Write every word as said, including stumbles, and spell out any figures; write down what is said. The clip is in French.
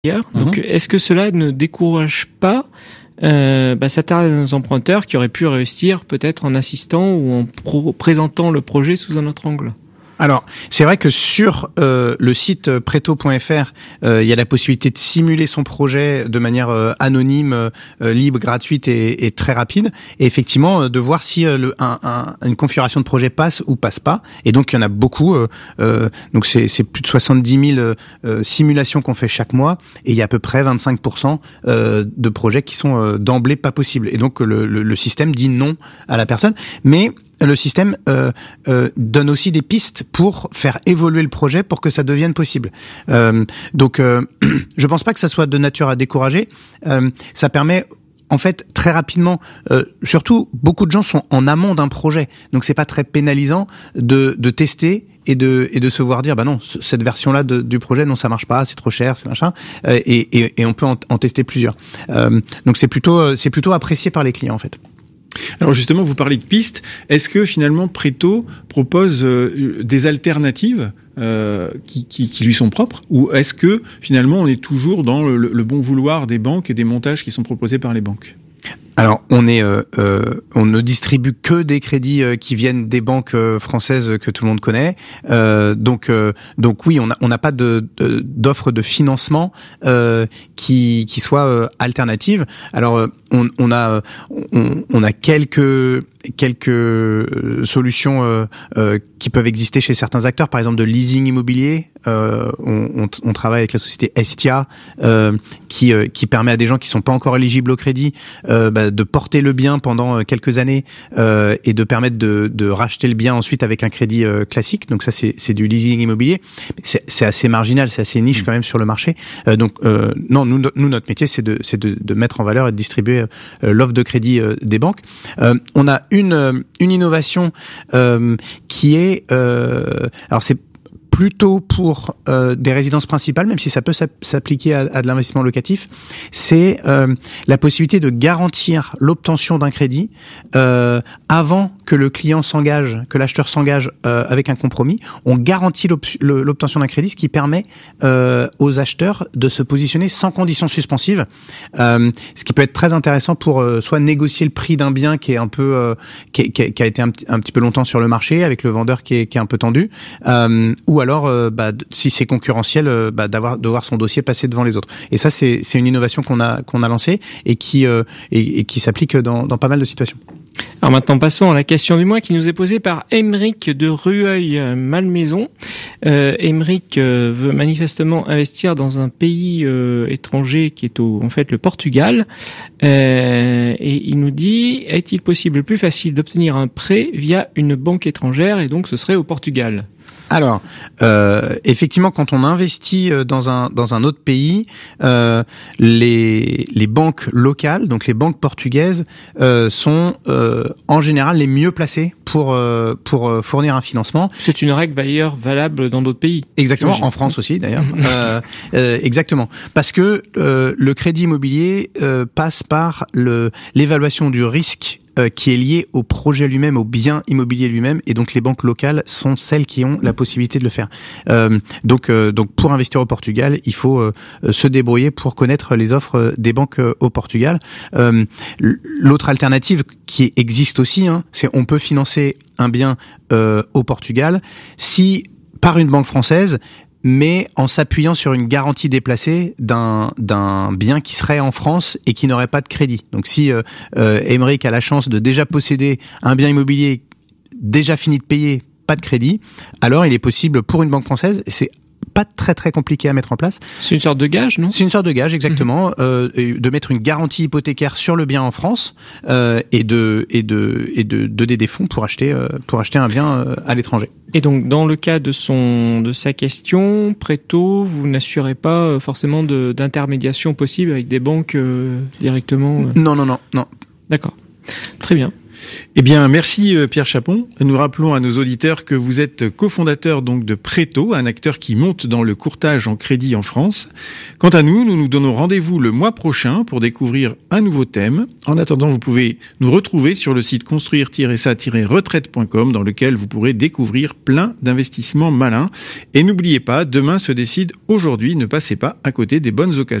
Mmh. Donc, est-ce que cela ne décourage pas euh, bah, certains emprunteurs qui auraient pu réussir peut-être en assistant ou en pro- présentant le projet sous un autre angle ? Alors, c'est vrai que sur euh, le site preto point f r, euh, il y a la possibilité de simuler son projet de manière euh, anonyme, euh, libre, gratuite et, et très rapide. Et effectivement, euh, de voir si euh, le, un, un, une configuration de projet passe ou passe pas. Et donc, il y en a beaucoup. Euh, euh, donc, c'est, c'est plus de soixante-dix mille euh, simulations qu'on fait chaque mois. Et il y a à peu près vingt-cinq pour cent euh, de projets qui sont euh, d'emblée pas possibles. Et donc, le, le, le système dit non à la personne. Mais le système euh, euh, donne aussi des pistes pour faire évoluer le projet pour que ça devienne possible. Euh, donc, euh, je pense pas que ça soit de nature à décourager. Euh, ça permet, en fait, très rapidement, euh, surtout, beaucoup de gens sont en amont d'un projet, donc c'est pas très pénalisant de, de tester et de et de se voir dire bah non, cette version-là de, du projet, non, ça marche pas, c'est trop cher, c'est machin, euh, et, et et on peut en, en tester plusieurs. Euh, donc c'est plutôt c'est plutôt apprécié par les clients en fait. Alors justement, vous parlez de pistes. Est-ce que finalement Preto propose euh, des alternatives euh, qui, qui, qui lui sont propres, ou est-ce que finalement on est toujours dans le, le bon vouloir des banques et des montages qui sont proposés par les banques ? Alors, on est, euh, euh, on ne distribue que des crédits euh, qui viennent des banques euh, françaises que tout le monde connaît. Euh, donc, euh, donc oui, on n'a on n'a pas de, de d'offre de financement euh, qui qui soit euh, alternative. Alors, euh, on, on a on, on a quelques quelques solutions euh, euh, qui peuvent exister chez certains acteurs, par exemple de leasing immobilier. Euh, on, on, on travaille avec la société Estia euh, qui euh, qui permet à des gens qui sont pas encore éligibles au crédit euh, bah, de porter le bien pendant quelques années euh, et de permettre de, de racheter le bien ensuite avec un crédit euh, classique. Donc ça c'est c'est du leasing immobilier. C'est, c'est assez marginal, c'est assez niche quand même sur le marché. Euh, donc euh, non, nous nous notre métier c'est de c'est de, de mettre en valeur et de distribuer euh, l'offre de crédit euh, des banques. Euh, on a une une innovation euh, qui est euh, alors c'est plutôt pour euh, des résidences principales, même si ça peut s'appliquer à, à de l'investissement locatif, c'est euh, la possibilité de garantir l'obtention d'un crédit euh, avant que le client s'engage, que l'acheteur s'engage euh, avec un compromis. On garantit l'obtention d'un crédit, ce qui permet euh, aux acheteurs de se positionner sans condition suspensive, euh, ce qui peut être très intéressant pour euh, soit négocier le prix d'un bien qui est un peu euh, qui, qui, qui a été un, un petit peu longtemps sur le marché avec le vendeur qui est, qui est un peu tendu, euh, ou alors euh, bah, si c'est concurrentiel, euh, bah, d'avoir de voir son dossier passer devant les autres. Et ça, c'est, c'est une innovation qu'on a qu'on a lancée et qui euh, et, et qui s'applique dans, dans pas mal de situations. Alors maintenant, passons à la question du mois qui nous est posée par Émeric de Rueil-Malmaison. Euh, Émeric euh, veut manifestement investir dans un pays euh, étranger qui est au, en fait le Portugal. Euh, et il nous dit, est-il possible plus facile d'obtenir un prêt via une banque étrangère et donc ce serait au Portugal ? Alors, euh, effectivement, quand on investit dans un dans un autre pays, euh, les les banques locales, donc les banques portugaises, euh, sont euh, en général les mieux placées pour euh, pour fournir un financement. C'est une règle d'ailleurs valable dans d'autres pays. Exactement, en France aussi d'ailleurs. euh, euh, exactement, parce que euh, le crédit immobilier euh, passe par le l'évaluation du risque Euh, qui est lié au projet lui-même, au bien immobilier lui-même, et donc les banques locales sont celles qui ont la possibilité de le faire. Euh, donc, euh, donc pour investir au Portugal, il faut euh, se débrouiller pour connaître les offres des banques euh, au Portugal. Euh, l'autre alternative qui existe aussi, hein, c'est on peut financer un bien euh, au Portugal si par une banque française, mais en s'appuyant sur une garantie déplacée d'un d'un bien qui serait en France et qui n'aurait pas de crédit. Donc si euh, euh, Émeric a la chance de déjà posséder un bien immobilier déjà fini de payer, pas de crédit, alors il est possible pour une banque française, et c'est pas très très compliqué à mettre en place. C'est une sorte de gage, non ? C'est une sorte de gage, exactement, mmh. euh, de mettre une garantie hypothécaire sur le bien en France euh, et de et de et de donner des fonds pour acheter euh, pour acheter un bien euh, à l'étranger. Et donc, dans le cas de son de sa question, Preto, vous n'assurez pas forcément de, d'intermédiation possible avec des banques euh, directement euh... Non, non, non, non. D'accord, très bien. Eh bien, merci Pierre Chapon. Nous rappelons à nos auditeurs que vous êtes cofondateur donc de Préto, un acteur qui monte dans le courtage en crédit en France. Quant à nous, nous nous donnons rendez-vous le mois prochain pour découvrir un nouveau thème. En attendant, vous pouvez nous retrouver sur le site construire tiret ça tiret retraite point com dans lequel vous pourrez découvrir plein d'investissements malins. Et n'oubliez pas, demain se décide aujourd'hui, ne passez pas à côté des bonnes occasions.